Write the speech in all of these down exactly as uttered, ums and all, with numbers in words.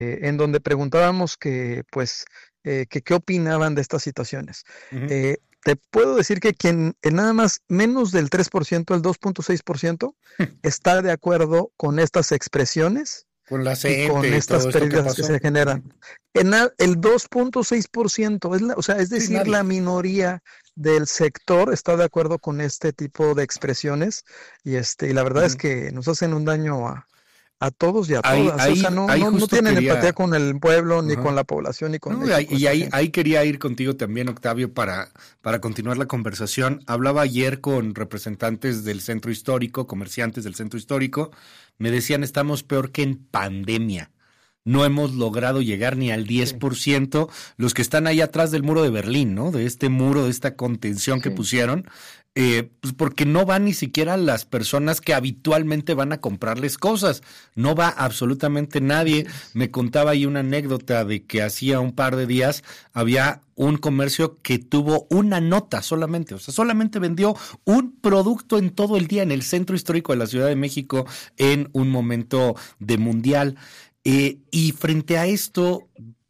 en donde preguntábamos que, pues, eh, que qué opinaban de estas situaciones. Ujú. Eh, te puedo decir que quien en nada más menos del tres por ciento, el dos punto seis por ciento, está de acuerdo con estas expresiones Con la y con gente y estas todo esto que pérdidas que se pasó. Ujú. generan. En a- el dos punto seis por ciento, es la- o sea, es Sí, decir, la nadie. minoría del sector está de acuerdo con este tipo de expresiones y este, y la verdad es Ujú. que nos hacen un daño a, a todos y a Ahí, todas, ¿eh? O sea, ahí, no, ahí no, no justo tienen empatía quería. con el pueblo, ni con Ajá. la población, ni con No, y ahí, México, y esta ahí, gente. ahí quería ir contigo también, Octavio, para, para continuar la conversación. Hablaba ayer con representantes del centro histórico, comerciantes del centro histórico. Me decían, estamos peor que en pandemia. No hemos logrado llegar ni al diez Sí, por ciento los que están ahí atrás del muro de Berlín, ¿no? De este muro, de esta contención que sí. pusieron, eh, pues porque no van ni siquiera las personas que habitualmente van a comprarles cosas. No va absolutamente nadie. Así es. Me contaba ahí una anécdota de que hacía un par de días había un comercio que tuvo una nota solamente, o sea, solamente vendió un producto en todo el día en el centro histórico de la Ciudad de México en un momento de mundial. Eh, y frente a esto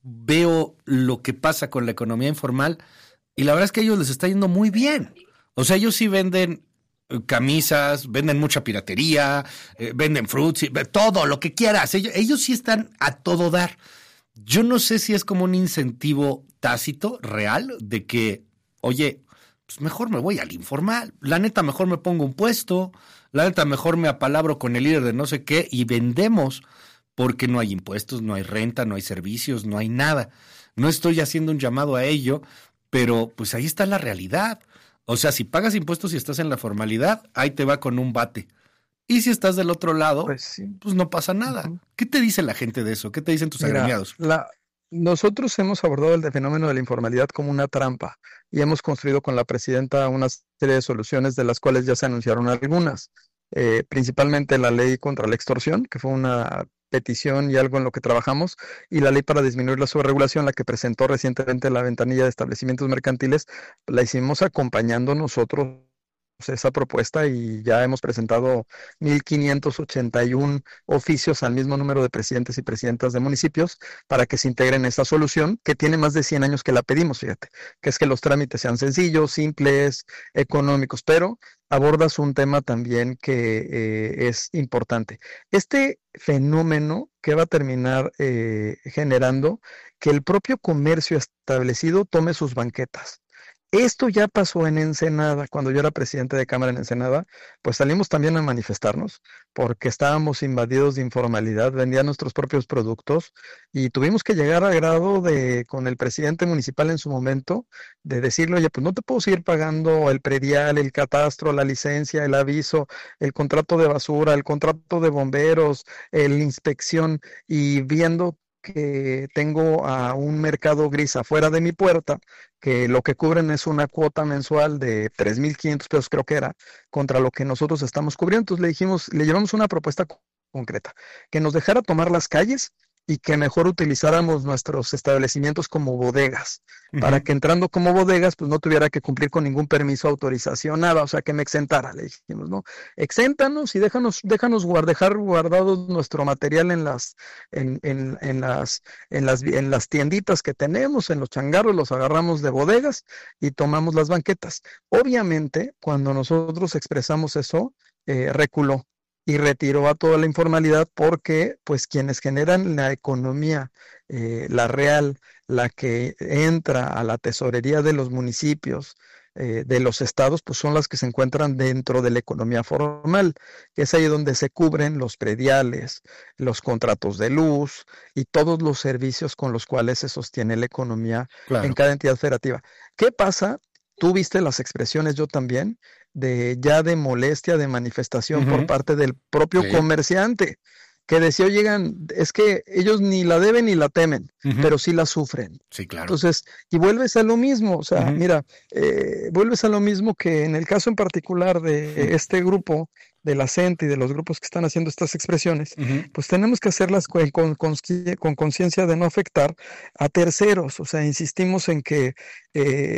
veo lo que pasa con la economía informal y la verdad es que a ellos les está yendo muy bien. O sea, ellos sí venden eh, camisas, venden mucha piratería, eh, venden fruits, y- todo lo que quieras. Ellos, ellos sí están a todo dar. Yo no sé si es como un incentivo tácito, real, de que, oye, pues mejor me voy al informal. La neta, mejor me pongo un puesto. La neta, mejor me apalabro con el líder de no sé qué y vendemos porque no hay impuestos, no hay renta, no hay servicios, no hay nada. No estoy haciendo un llamado a ello, pero pues ahí está la realidad. O sea, si pagas impuestos y estás en la formalidad, ahí te va con un bate. Y si estás del otro lado, Pues sí. pues no pasa nada. Ujú. ¿Qué te dice la gente de eso? ¿Qué te dicen tus Mira, agremiados? la, nosotros hemos abordado el de- fenómeno de la informalidad como una trampa y hemos construido con la presidenta una serie de soluciones de las cuales ya se anunciaron algunas. Eh, principalmente la ley contra la extorsión, que fue una petición y algo en lo que trabajamos, y la ley para disminuir la sobreregulación, la que presentó recientemente la ventanilla de establecimientos mercantiles, la hicimos acompañando nosotros esa propuesta y ya hemos presentado mil quinientos ochenta y uno oficios al mismo número de presidentes y presidentas de municipios para que se integren esta solución que tiene más de cien años que la pedimos, fíjate, que es que los trámites sean sencillos, simples, económicos, pero abordas un tema también que eh, es importante. Este fenómeno que va a terminar eh, generando que el propio comercio establecido tome sus banquetas. Esto ya pasó en Ensenada, cuando yo era presidente de Cámara en Ensenada, pues salimos también a manifestarnos porque estábamos invadidos de informalidad, vendían nuestros propios productos y tuvimos que llegar al grado de, con el presidente municipal en su momento, de decirle, oye, pues no te puedo seguir pagando el predial, el catastro, la licencia, el aviso, el contrato de basura, el contrato de bomberos, la inspección y viendo que tengo a un mercado gris afuera de mi puerta que lo que cubren es una cuota mensual de tres mil quinientos pesos, creo que era, contra lo que nosotros estamos cubriendo. Entonces le dijimos, le llevamos una propuesta co- concreta, que nos dejara tomar las calles y que mejor utilizáramos nuestros establecimientos como bodegas, para Ujú. que entrando como bodegas, pues no tuviera que cumplir con ningún permiso, autorización, nada, o sea, que me exentara, le dijimos, ¿no? Exéntanos y déjanos, déjanos guard- dejar guardado nuestro material en las, en, en, en las en las, en las tienditas que tenemos, en los changarros, los agarramos de bodegas y tomamos las banquetas. Obviamente, cuando nosotros expresamos eso, eh, reculó y retiró a toda la informalidad porque, pues, quienes generan la economía, eh, la real, la que entra a la tesorería de los municipios, eh, de los estados, pues son las que se encuentran dentro de la economía formal, que es ahí donde se cubren los prediales, los contratos de luz, y todos los servicios con los cuales se sostiene la economía en Claro. cada entidad federativa. ¿Qué pasa? Tú viste las expresiones, yo también, de ya de molestia, de manifestación por Ujú. parte del propio Sí, comerciante, que decía, oigan, es que ellos ni la deben ni la temen, ujú. pero sí la sufren. Sí, claro. Entonces, y vuelves a lo mismo, o sea, Ujú. mira, eh, vuelves a lo mismo que en el caso en particular de este grupo, de la CENTE y de los grupos que están haciendo estas expresiones, Ujú. pues tenemos que hacerlas con con consci- con conciencia de no afectar a terceros. O sea, insistimos en que eh,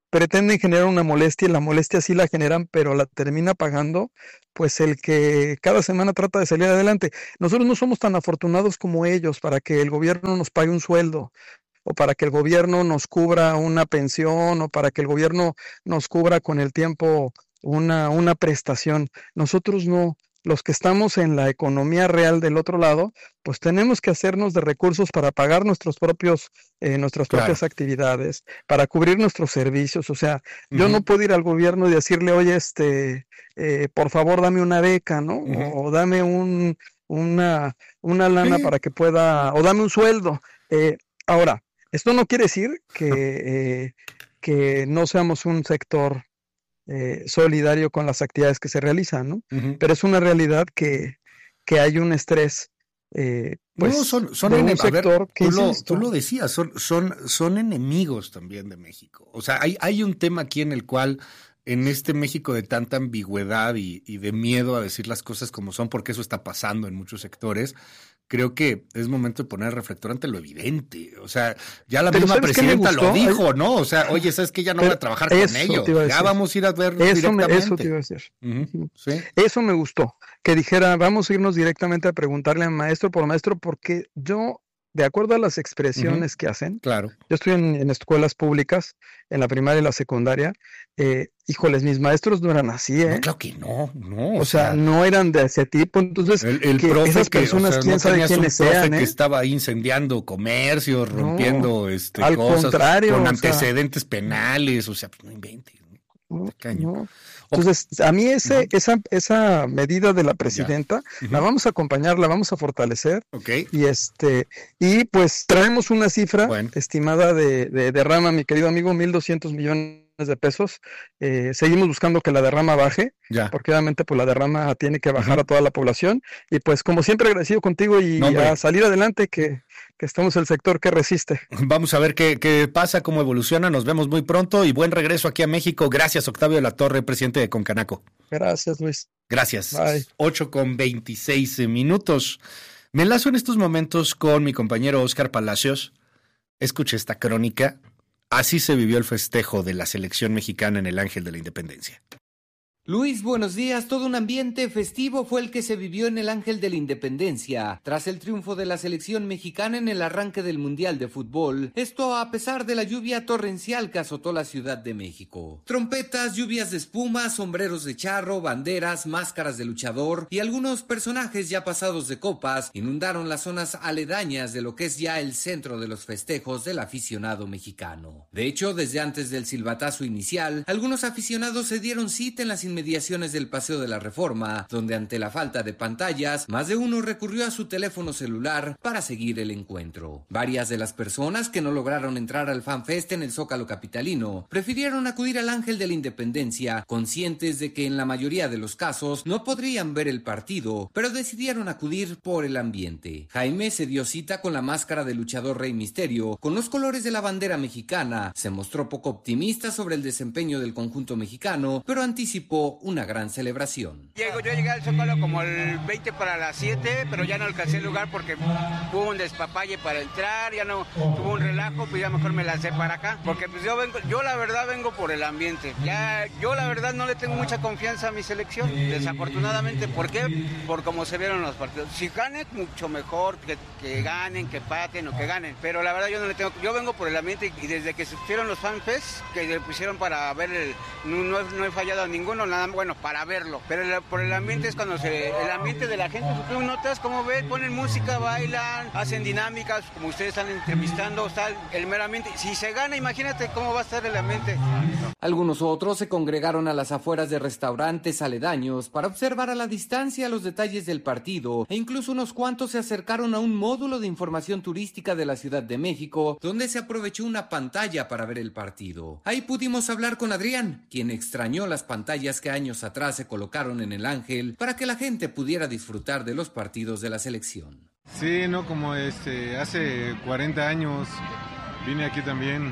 pretenden generar una molestia y la molestia sí la generan, pero la termina pagando pues el que cada semana trata de salir adelante. Nosotros no somos tan afortunados como ellos para que el gobierno nos pague un sueldo o para que el gobierno nos cubra una pensión o para que el gobierno nos cubra con el tiempo una, una prestación. Nosotros no. Los que estamos en la economía real del otro lado, pues tenemos que hacernos de recursos para pagar nuestros propios, eh, nuestras propias Claro. actividades, para cubrir nuestros servicios. O sea, yo Ujú, no puedo ir al gobierno y decirle, oye, este, eh, por favor, dame una beca, ¿no? ujú. O, o dame un, una, una lana Sí. para que pueda, o dame un sueldo. Eh, ahora, esto no quiere decir que, eh, que no seamos un sector eh, solidario con las actividades que se realizan, ¿no? Ujú. Pero es una realidad que, que hay un estrés, eh, No, pues, son, son de un enem- a ver, sector que, tú lo, tú insisto, lo decías, son, son, son enemigos también de México. O sea, hay, hay un tema aquí en el cual, en este México de tanta ambigüedad y, y de miedo a decir las cosas como son, porque eso está pasando en muchos sectores, creo que es momento de poner el reflector ante lo evidente. O sea, ya la pero misma ¿sabes qué me presidenta lo gustó? Ay, dijo, ¿no? O sea, oye, ¿sabes qué? Ya no voy a pero trabajar con eso ellos. te iba a Ya decir, vamos a ir a verlos eso me, eso te directamente. iba a decir. Ujú, Ujú. sí, Eso me gustó, que dijera, vamos a irnos directamente a preguntarle al maestro por maestro, porque yo, de acuerdo a las ujú, expresiones que hacen, claro. yo estoy en, en escuelas públicas, en la primaria y la secundaria, eh, híjoles, mis maestros no eran así, No, ¿eh? claro que no, no, o O sea, sea, no eran de ese tipo, entonces, el, el que profe esas que, o personas, sea, quién no sabe tenías un quiénes profe sean, que ¿eh? estaba ahí incendiando comercios, No, rompiendo este al cosas, contrario, con o sea, antecedentes penales, o sea, pues no inventes, ¿no? no, Está caño. no. O- Entonces, a mí ese, ujú, esa, esa medida de la ya. presidenta, la Ujú, vamos a acompañar, la vamos a fortalecer, ok, y este, y pues traemos una cifra bueno, estimada de, de derrama, mi querido amigo, mil doscientos millones de pesos. Eh, seguimos buscando que la derrama baje, ya. porque obviamente pues la derrama tiene que bajar Ujú. a toda la población, y pues como siempre agradecido contigo No, y a hombre, salir adelante, que, que estamos el sector que resiste. vamos a ver qué, qué pasa, cómo evoluciona. Nos vemos muy pronto y buen regreso aquí a México. Gracias, Octavio de la Torre, presidente de Concanaco. Gracias, Luis. Gracias. Bye. ocho con veintiséis minutos. Me enlazo en estos momentos con mi compañero Oscar Palacios. Escuche esta crónica. Así se vivió el festejo de la selección mexicana en el Ángel de la Independencia. Luis, buenos días. Todo un ambiente festivo fue el que se vivió en el Ángel de la Independencia tras el triunfo de la selección mexicana en el arranque del Mundial de Fútbol. Esto a pesar de la lluvia torrencial que azotó la Ciudad de México. Trompetas, lluvias de espuma, sombreros de charro, banderas, máscaras de luchador y algunos personajes ya pasados de copas inundaron las zonas aledañas de lo que es ya el centro de los festejos del aficionado mexicano. De hecho, desde antes del silbatazo inicial, algunos aficionados se dieron cita en las inmediaciones del Paseo de la Reforma, donde ante la falta de pantallas, más de uno recurrió a su teléfono celular para seguir el encuentro. Varias de las personas que no lograron entrar al FanFest en el Zócalo capitalino prefirieron acudir al Ángel de la Independencia, conscientes de que en la mayoría de los casos no podrían ver el partido, pero decidieron acudir por el ambiente. Jaime se dio cita con la máscara de luchador Rey Misterio, con los colores de la bandera mexicana, se mostró poco optimista sobre el desempeño del conjunto mexicano, pero anticipó una gran celebración. Llego, yo llegué al Zócalo como el veinte para las siete, pero ya no alcancé el lugar porque hubo un despapalle para entrar, ya no tuvo un relajo, pues ya mejor me lancé para acá, porque pues yo vengo, yo la verdad vengo por el ambiente. Ya, yo la verdad no le tengo mucha confianza a mi selección, desafortunadamente. ¿Por qué? Por cómo se vieron los partidos. Si ganen, mucho mejor, que, que ganen, que paten o que ganen, pero la verdad yo no le tengo, yo vengo por el ambiente y desde que se pusieron los FanFest, que le pusieron para ver el, no, no, no he fallado a ninguno, nada, bueno, para verlo, pero el, por el ambiente es cuando se, el ambiente de la gente, tú notas cómo ven, ponen música, bailan, hacen dinámicas, como ustedes están entrevistando, está el mero ambiente. Si se gana, imagínate cómo va a estar el ambiente. Algunos otros se congregaron a las afueras de restaurantes aledaños para observar a la distancia los detalles del partido, e incluso unos cuantos se acercaron a un módulo de información turística de la Ciudad de México, donde se aprovechó una pantalla para ver el partido. Ahí pudimos hablar con Adrián, quien extrañó las pantallas que años atrás se colocaron en el Ángel para que la gente pudiera disfrutar de los partidos de la selección. Sí, no, como este, hace cuarenta años vine aquí también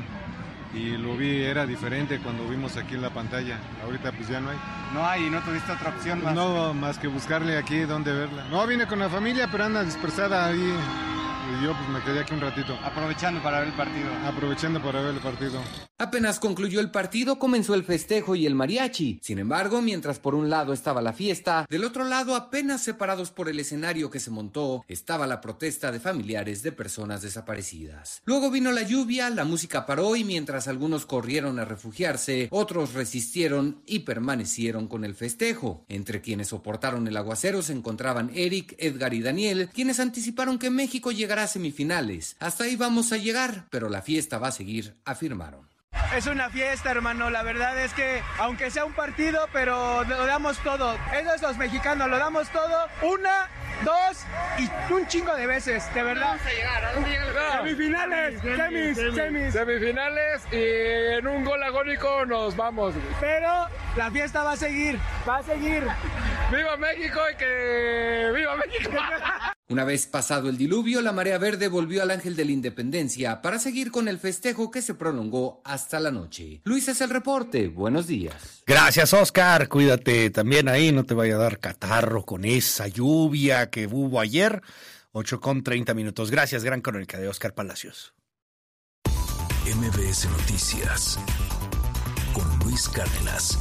y lo vi, era diferente cuando vimos aquí en la pantalla. Ahorita pues ya no hay. No hay, ¿no tuviste otra opción más? No, más que buscarle aquí dónde verla. No, vine con la familia, pero anda dispersada ahí y yo pues me quedé aquí un ratito. Aprovechando para ver el partido. Aprovechando para ver el partido. Apenas concluyó el partido, comenzó el festejo y el mariachi. Sin embargo, mientras por un lado estaba la fiesta, del otro lado, apenas separados por el escenario que se montó, estaba la protesta de familiares de personas desaparecidas. Luego vino la lluvia, la música paró y mientras algunos corrieron a refugiarse, otros resistieron y permanecieron con el festejo. Entre quienes soportaron el aguacero se encontraban Eric, Edgar y Daniel, quienes anticiparon que México llegará a semifinales. Hasta ahí vamos a llegar, pero la fiesta va a seguir, afirmaron. Es una fiesta, hermano, la verdad es que aunque sea un partido, pero lo damos todo. Esos los mexicanos, lo damos todo, una, dos y un chingo de veces, de verdad. Vamos a llegar, ¿a dónde llegan los semifinales? Semis, semis, semis. Semifinales y en un gol agónico nos vamos. Pero la fiesta va a seguir, va a seguir. ¡Viva México y que viva México! Una vez pasado el diluvio, la marea verde volvió al Ángel de la Independencia para seguir con el festejo que se prolongó hasta la noche. Luis es el reporte. Buenos días. Gracias, Oscar. Cuídate también ahí, no te vaya a dar catarro con esa lluvia que hubo ayer. ocho con treinta minutos. Gracias, gran crónica de Oscar Palacios. M B S Noticias con Luis Cárdenas.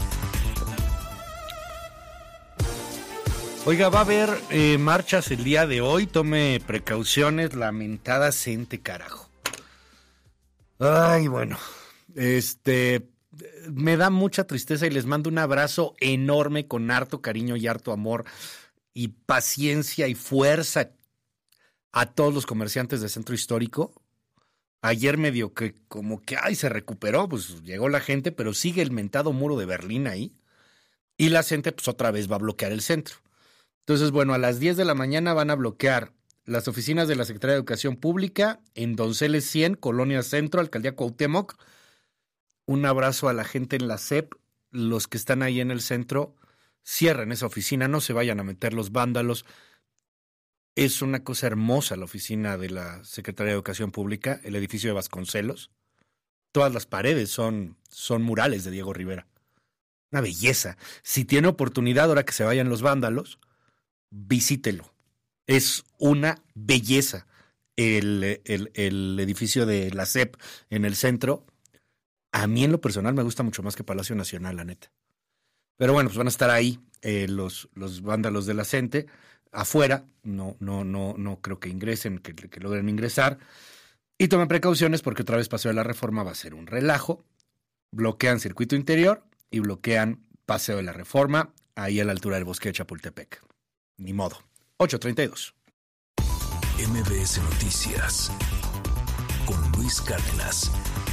Oiga, va a haber eh, marchas el día de hoy. Tome precauciones, lamentada gente, carajo. Ay, bueno, este, me da mucha tristeza y les mando un abrazo enorme con harto cariño y harto amor y paciencia y fuerza a todos los comerciantes del centro histórico. Ayer medio que como que, ay, se recuperó, pues llegó la gente, pero sigue el mentado muro de Berlín ahí y la gente pues otra vez va a bloquear el centro. Entonces, bueno, a las diez de la mañana van a bloquear las oficinas de la Secretaría de Educación Pública en Donceles cien, Colonia Centro, Alcaldía Cuauhtémoc. Un abrazo a la gente en la S E P. Los que están ahí en el centro, cierren esa oficina, no se vayan a meter los vándalos. Es una cosa hermosa la oficina de la Secretaría de Educación Pública, el edificio de Vasconcelos. Todas las paredes son, son murales de Diego Rivera. Una belleza. Si tiene oportunidad, ahora que se vayan los vándalos, visítelo. Es una belleza el, el, el edificio de la S E P en el centro. A mí en lo personal me gusta mucho más que Palacio Nacional, la neta. Pero bueno, pues van a estar ahí eh, los, los vándalos de la C E N T E afuera. No, no, no, no creo que ingresen, que, que logren ingresar. Y tomen precauciones porque otra vez Paseo de la Reforma va a ser un relajo. Bloquean circuito interior y bloquean Paseo de la Reforma ahí a la altura del bosque de Chapultepec. Ni modo. ocho treinta y dos. M B S Noticias con Luis Cárdenas.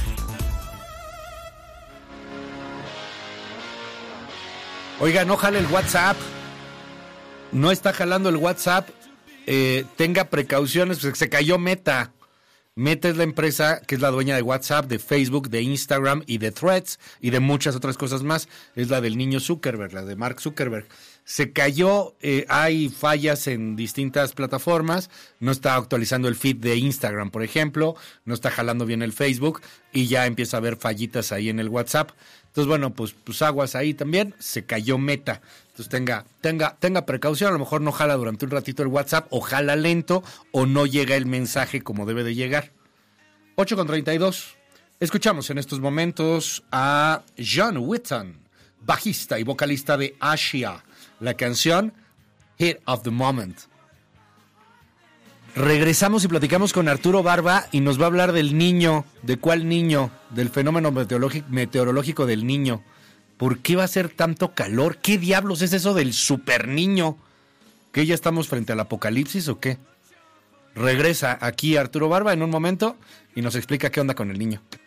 Oiga, no jale el WhatsApp. No está jalando el WhatsApp. Eh, tenga precauciones, pues se cayó Meta. Meta es la empresa que es la dueña de WhatsApp, de Facebook, de Instagram y de Threads y de muchas otras cosas más. Es la del niño Zuckerberg, la de Mark Zuckerberg. Se cayó, eh, hay fallas en distintas plataformas, no está actualizando el feed de Instagram, por ejemplo, no está jalando bien el Facebook y ya empieza a haber fallitas ahí en el WhatsApp. Entonces, bueno, pues, pues aguas ahí también, se cayó Meta. Entonces tenga, tenga, tenga precaución, a lo mejor no jala durante un ratito el WhatsApp, o jala lento, o no llega el mensaje como debe de llegar. ocho con treinta y dos. Escuchamos en estos momentos a John Wetton, bajista y vocalista de Asia. La canción Hit of the Moment. Regresamos y platicamos con Arturo Barba y nos va a hablar del niño. ¿De cuál niño? Del fenómeno meteorológico, meteorológico del niño. ¿Por qué va a ser tanto calor? ¿Qué diablos es eso del super niño? ¿Que ya estamos frente al apocalipsis o qué? Regresa aquí Arturo Barba en un momento y nos explica qué onda con el niño.